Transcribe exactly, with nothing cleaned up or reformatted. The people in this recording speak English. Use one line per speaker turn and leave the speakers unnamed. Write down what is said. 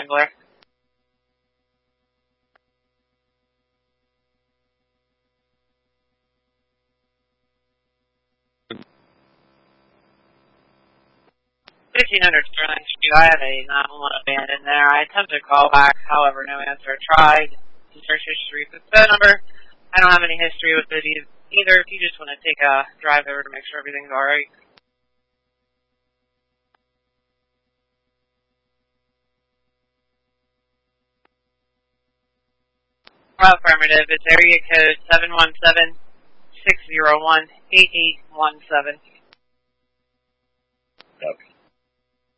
Rambler. fifteen hundred Sterling Street. I have a nine one one abandoned there. I attempted to call back, however, no answer. Tried to search history with the phone number. I don't have any history with it either. If you just want to take a drive over to make sure everything's alright. Well, affirmative. It's area code seven one seven, six zero one, eight eight one seven.